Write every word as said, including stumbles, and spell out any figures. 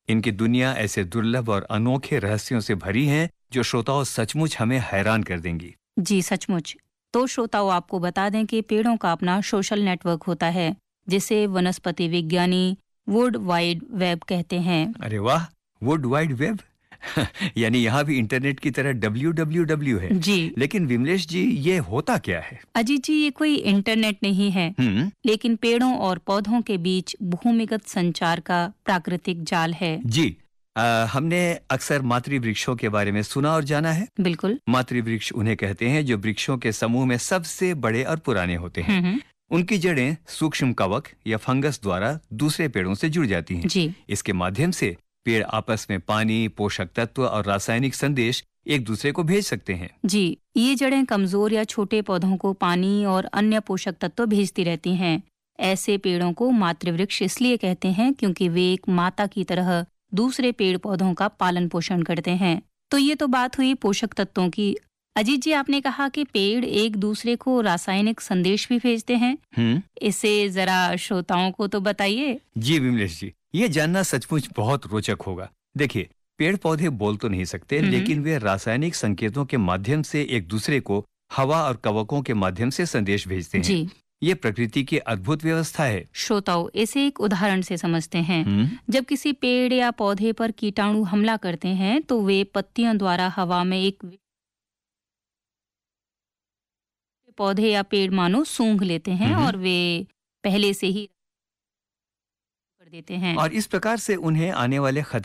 इनकी दुनिया ऐसे दुर्लभ और अनोखे रहस्यों से भरी है जो श्रोताओं सचमुच हमें हैरान कर देंगी। जी सचमुच। तो श्रोताओं आपको बता दें कि पेड़ों का अपना सोशल नेटवर्क होता है जिसे वनस्पति विज्ञानी वर्ल्ड वाइड वेब कहते हैं। अरे वाह, वर्ल्ड वाइड वेब यानी यहाँ भी इंटरनेट की तरह डब्ल्यू डब्ल्यू डब्ल्यू है। जी लेकिन विमलेश जी, ये होता क्या है? अजीत जी, ये कोई इंटरनेट नहीं है, हम्म लेकिन पेड़ों और पौधों के बीच भूमिगत संचार का प्राकृतिक जाल है। जी आ, हमने अक्सर मातृवृक्षों के बारे में सुना और जाना है। बिल्कुल। मातृवृक्ष उन्हें कहते हैं जो वृक्षों के समूह में सबसे बड़े और पुराने होते हैं। हम्म उनकी जड़ें सूक्ष्म कवक या फंगस द्वारा दूसरे पेड़ों से जुड़ जाती हैं। जी इसके माध्यम से पेड़ आपस में पानी, पोषक तत्व और रासायनिक संदेश एक दूसरे को भेज सकते हैं। जी ये जड़ें कमजोर या छोटे पौधों को पानी और अन्य पोषक तत्व भेजती रहती हैं। ऐसे पेड़ों को मातृवृक्ष इसलिए कहते हैं क्योंकि वे एक माता की तरह दूसरे पेड़ पौधों का पालन पोषण करते हैं। तो ये तो बात हुई पोषक तत्वों की। अजीत जी, आपने कहा कि पेड़ एक दूसरे को रासायनिक संदेश भी भेजते हैं। हम्म इसे जरा श्रोताओं को तो बताइए। जी विमलेश जी, ये जानना सचमुच बहुत रोचक होगा। देखिए, पेड़ पौधे बोल तो नहीं सकते, लेकिन वे रासायनिक संकेतों के माध्यम से एक दूसरे को हवा और कवकों के माध्यम से संदेश भेजते हैं। जी ये प्रकृति की अद्भुत व्यवस्था है। श्रोताओं, इसे एक उदाहरण से समझते हैं। हम्म जब किसी पेड़ या पौधे पर कीटाणु हमला करते हैं तो वे पत्तियों द्वारा हवा में एक पौधे या पेड़ मानो सूंघ लेते हैं हम्म। और वे पहले से ही कर देते हैं। और इस प्रकार से उन्हें आने वाले खतरे